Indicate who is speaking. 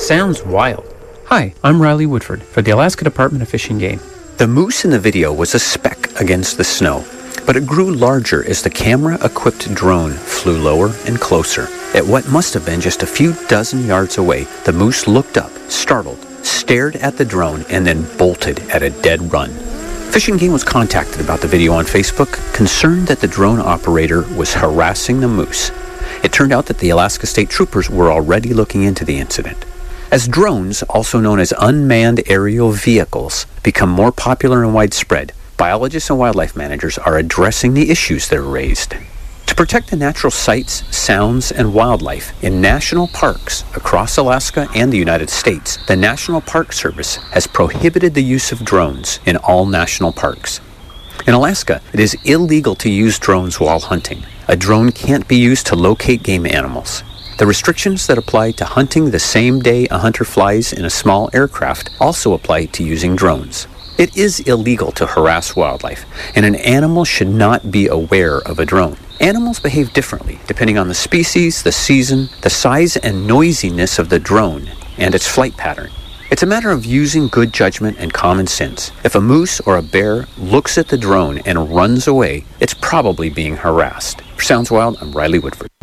Speaker 1: Sounds wild. Hi, I'm Riley Woodford for the Alaska Department of Fish and Game.
Speaker 2: The moose in the video was a speck against the snow, but it grew larger as the camera-equipped drone flew lower and closer. At what must have been just a few dozen yards away, the moose looked up, startled, stared at the drone, and then bolted at a dead run. Fish and Game was contacted about the video on Facebook, concerned that the drone operator was harassing the moose. It turned out that the Alaska State Troopers were already looking into the incident. As drones, also known as unmanned aerial vehicles, become more popular and widespread, biologists and wildlife managers are addressing the issues that are raised. To protect the natural sights, sounds, and wildlife in national parks across Alaska and the United States, the National Park Service has prohibited the use of drones in all national parks. In Alaska, it is illegal to use drones while hunting. A drone can't be used to locate game animals. The restrictions that apply to hunting the same day a hunter flies in a small aircraft also apply to using drones. It is illegal to harass wildlife, and an animal should not be aware of a drone. Animals behave differently depending on the species, the season, the size and noisiness of the drone, and its flight pattern. It's a matter of using good judgment and common sense. If a moose or a bear looks at the drone and runs away, it's probably being harassed. For Sounds Wild, I'm Riley Woodford.